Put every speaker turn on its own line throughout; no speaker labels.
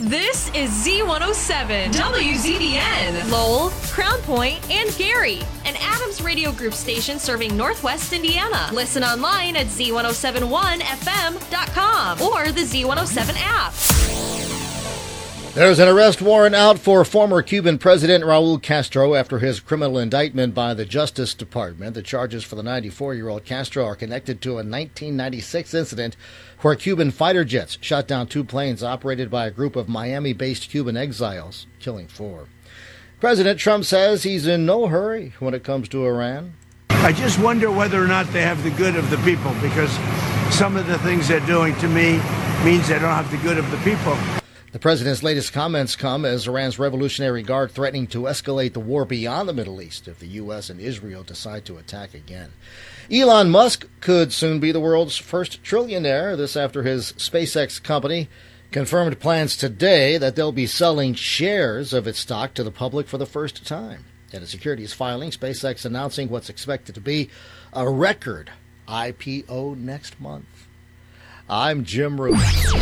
This is Z107, WZDN, Lowell, Crown Point, and Gary, an Adams Radio Group station serving Northwest Indiana. Listen online at Z1071FM.com or the Z107 app.
There's an arrest warrant out for former Cuban President Raul Castro after his criminal indictment by the Justice Department. The charges for the 94-year-old Castro are connected to a 1996 incident where Cuban fighter jets shot down 2 planes operated by a group of Miami-based Cuban exiles, killing 4. President Trump says he's in no hurry when it comes to Iran.
I just wonder whether or not they have the good of the people, because some of the things they're doing to me means they don't have the good of the people.
The president's latest comments come as Iran's Revolutionary Guard threatening to escalate the war beyond the Middle East if the U.S. and Israel decide to attack again. Elon Musk could soon be the world's first trillionaire. This after his SpaceX company confirmed plans today that they'll be selling shares of its stock to the public for the first time. In a securities filing, SpaceX announcing what's expected to be a record IPO next month. I'm Jim Rubin.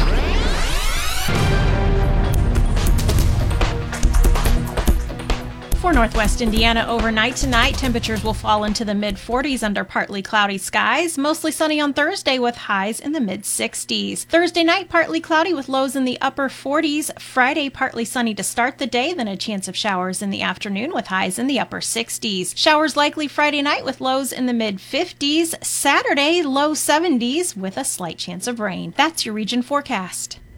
For Northwest Indiana overnight tonight, temperatures will fall into the mid-40s under partly cloudy skies. Mostly sunny on Thursday with highs in the mid-60s. Thursday night, partly cloudy with lows in the upper 40s. Friday, partly sunny to start the day, then a chance of showers in the afternoon with highs in the upper 60s. Showers likely Friday night with lows in the mid-50s. Saturday, low 70s with a slight chance of rain. That's your region forecast.